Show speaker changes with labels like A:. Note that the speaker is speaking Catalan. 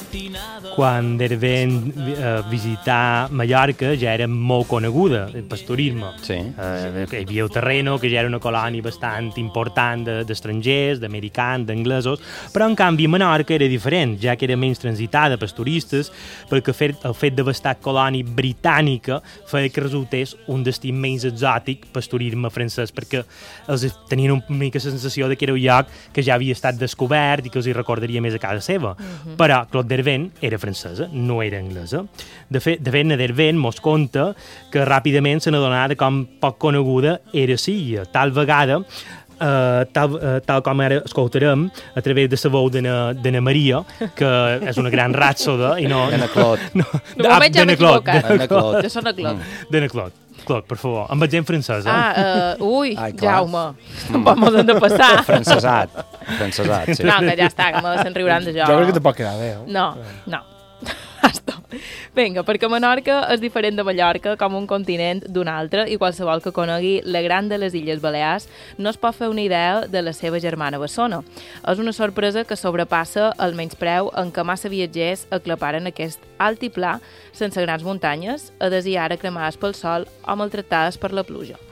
A: quan devem visitar Mallorca ja era molt coneguda, el pasturisme.
B: Sí.
A: Hi havia el Terreno, que ja era una colònia bastant important d'estrangers, d'americans, d'anglesos, però en canvi Menorca era diferent, ja que era menys transitada pels turistes, perquè el fet d'haver estat colònia britànica feia que resultés un destí menys exòtic pel turisme francès, perquè els tenien una mica la sensació que era un lloc que ja havia estat descobert i que els hi recordaria més a casa seva. Però Claude Dervent era francesa, no era anglesa. De fet, Dervent mos conta que ràpidament se n'adonava com poc coneguda era Silla. Tal vegada, tal com ara escoltarem a través de la veu d'Anna Maria, que és una gran ràpsoda i no...
B: D'Anna Claude.
C: De moment ja m'he equivocat.
B: D'Anna Claude.
C: Jo soc a Claude.
A: D'Anna Claude. Claude, per favor, amb accent francès,
C: Ui,
B: Ai, clar.
C: Jaume, tampoc mos hem de passar.
B: Francesat, sí.
C: No, que ja està, que me se'n riuran de jo.
D: Jo crec que te pot quedar bé,
C: No. Basta. Vinga, perquè Menorca és diferent de Mallorca com un continent d'un altre i qualsevol que conegui la gran de les Illes Balears no es pot fer una idea de la seva germana bessona. És una sorpresa que sobrepassa el menyspreu en què massa viatgers aclaparen aquest altiplà sense grans muntanyes, a desiar cremades pel sol o maltractades per la pluja.